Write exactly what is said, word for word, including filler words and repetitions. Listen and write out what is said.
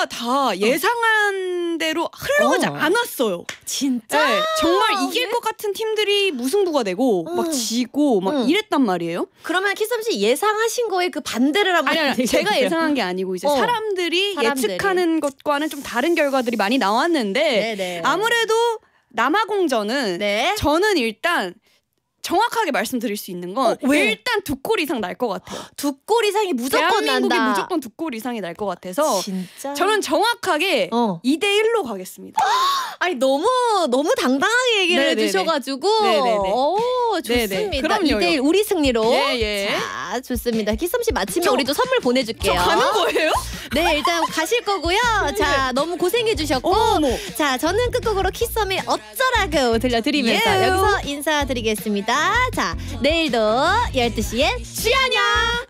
승부가 다 예상한 대로 흘러가지 어. 않았어요. 진짜? 네, 정말 이길 네? 것 같은 팀들이 무승부가 되고 어. 막 지고 막 응. 이랬단 말이에요. 그러면 키썸 씨 예상하신 거에 그 반대를 한번 아니, 아니 얘기해 제가 주세요. 예상한 게 아니고 이제 어. 사람들이, 사람들이. 예측하는 것과는 좀 다른 결과들이 많이 나왔는데 네네. 아무래도 남아공전은 네. 저는 일단 정확하게 말씀드릴 수 있는 건 어, 왜? 일단 두 골 이상 날 것 같아요. 두 골 이상이 무조건 대한민국이 난다. 무조건 두 골 이상이 날 것 같아서 진짜. 저는 정확하게 어. 이 대 일로 가겠습니다. 아니 너무 너무 당당하게 얘기를 네네네. 해주셔가지고 네네네. 오 네네. 좋습니다. 그럼요. 이 대 일 우리 승리로. 예, 예. 자 좋습니다. 키썸 씨 마치면 저- 우리도 선물 보내줄게요. 저 가는 거예요? 네 일단 가실 거고요. 자 너무 고생해주셨고 어머. 자 저는 끝곡으로 키썸의 어쩌라고 들려드리면서 예. 여기서 인사드리겠습니다. 자 내일도 열두 시에 주연녕.